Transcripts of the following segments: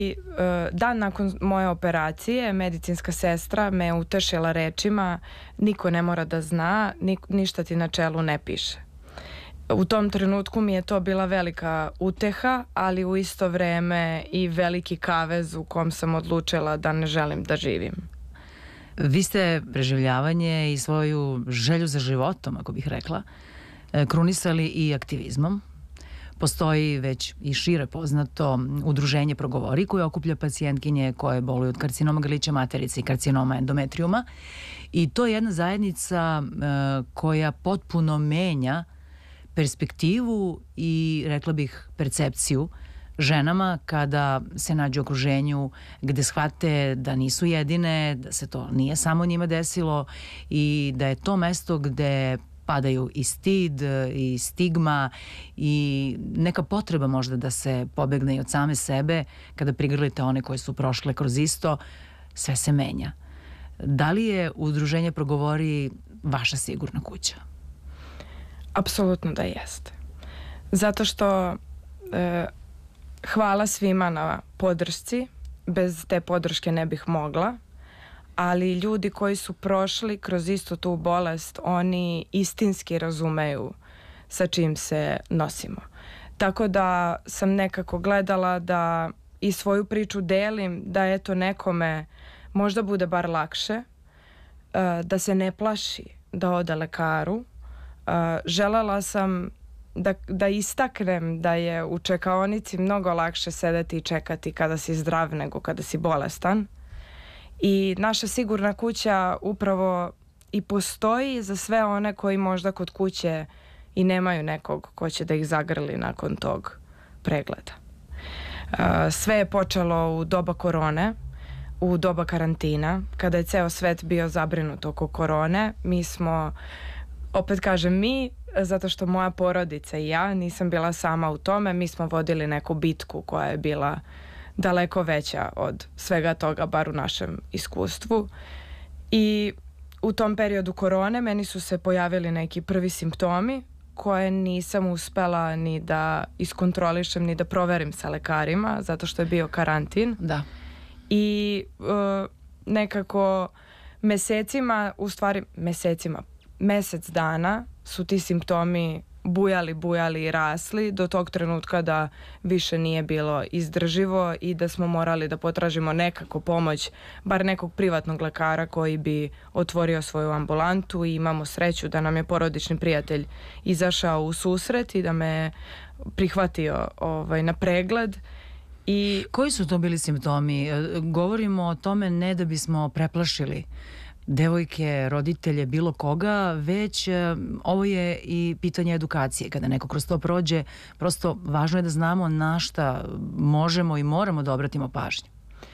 Dan nakon moje operacije medicinska sestra me utešila rečima: niko ne mora da zna, ništa ti na čelu ne piše. U tom trenutku mi je to bila velika uteha, ali u isto vreme i veliki kavez u kom sam odlučila da ne želim da živim. Vi ste preživljavanje i svoju želju za životom, ako bih rekla, krunisali i aktivizmom. Postoji već i šire poznato udruženje Progovori koje okuplja pacijentkinje koje boluju od karcinoma grlića materice i karcinoma endometrijuma. I to je jedna zajednica koja potpuno menja perspektivu i, rekla bih, percepciju ženama kada se nađu u okruženju gde shvate da nisu jedine, da se to nije samo njima desilo i da je to mesto gde padaju i stid i stigma i neka potreba možda da se pobegne i od same sebe. Kada prigrlite one koje su prošle kroz isto, sve se menja. Da li je udruženje Progovori vaša sigurna kuća? Apsolutno da jeste. Zato što hvala svima na podršci, bez te podrške ne bih mogla, ali ljudi koji su prošli kroz istu tu bolest, oni istinski razumeju sa čim se nosimo. Tako da sam nekako gledala da i svoju priču delim, da eto nekome možda bude bar lakše, da se ne plaši da ode lekaru. Želela sam da istaknem da je u čekaonici mnogo lakše sedeti i čekati kada si zdrav nego kada si bolestan. I naša sigurna kuća upravo i postoji za sve one koji možda kod kuće i nemaju nekog ko će da ih zagrli nakon tog pregleda. Sve je počelo u doba korone, u doba karantina, kada je ceo svet bio zabrinut oko korone. Mi smo, opet kažem mi, zato što moja porodica i ja nisam bila sama u tome, mi smo vodili neku bitku koja je bila daleko veća od svega toga, bar u našem iskustvu. I u tom periodu korone meni su se pojavili neki prvi simptomi koje nisam uspela ni da iskontrolišem, ni da proverim sa lekarima, zato što je bio karantin. Da. I nekako mesec dana su ti simptomi bujali i rasli do tog trenutka da više nije bilo izdrživo i da smo morali da potražimo nekako pomoć, bar nekog privatnog lekara koji bi otvorio svoju ambulantu. I imamo sreću da nam je porodični prijatelj izašao u susret i da me prihvatio na pregled. I koji su to bili simptomi? Govorimo o tome ne da bismo preplašili devojke, roditelje, bilo koga, već ovo je i pitanje edukacije. Kada neko kroz to prođe, prosto važno je da znamo na šta možemo i moramo da obratimo pažnju.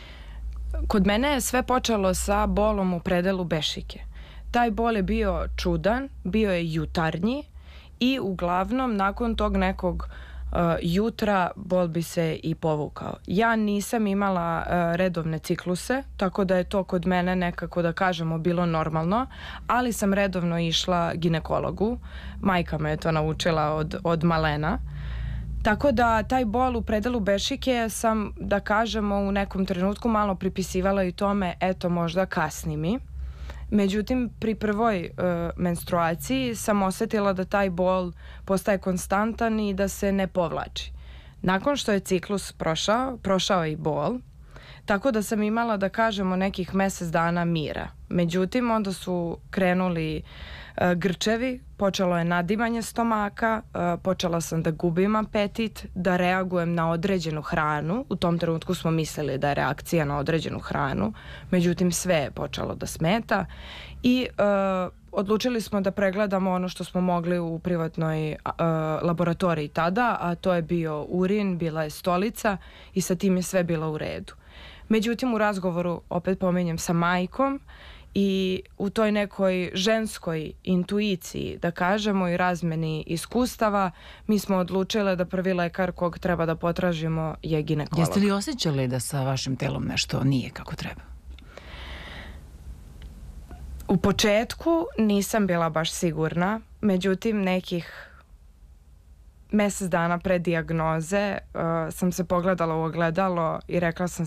Kod mene je sve počelo sa bolom u predelu bešike. Taj bol je bio čudan, bio je jutarnji i uglavnom nakon tog nekog jutra bol bi se i povukao. Ja nisam imala redovne cikluse, tako da je to kod mene nekako, da kažemo, bilo normalno, ali sam redovno išla ginekologu. Majka me je to naučila od malena. Tako da taj bol u predelu bešike sam, da kažemo, u nekom trenutku malo pripisivala i tome, eto, možda kasni mi. Međutim, pri prvoj menstruaciji sam osetila da taj bol postaje konstantan i da se ne povlači. Nakon što je ciklus prošao je i bol, tako da sam imala, da kažemo, nekih mesec dana mira. Međutim, onda su krenuli grčevi, počelo je nadimanje stomaka, počela sam da gubim apetit, da reagujem na određenu hranu. U tom trenutku smo mislili da je reakcija na određenu hranu, međutim sve je počelo da smeta i odlučili smo da pregledamo ono što smo mogli u privatnoj laboratoriji tada, a to je bio urin, bila je stolica i sa tim je sve bilo u redu. Međutim, u razgovoru, opet pominjem, sa majkom i u toj nekoj ženskoj intuiciji, da kažemo, i razmeni iskustava, mi smo odlučile da prvi lekar kog treba da potražimo je ginekolog. Jeste li osjećali da sa vašim telom nešto nije kako treba? U početku nisam bila baš sigurna, međutim nekih mesec dana pre dijagnoze sam se pogledala u ogledalo i rekla sam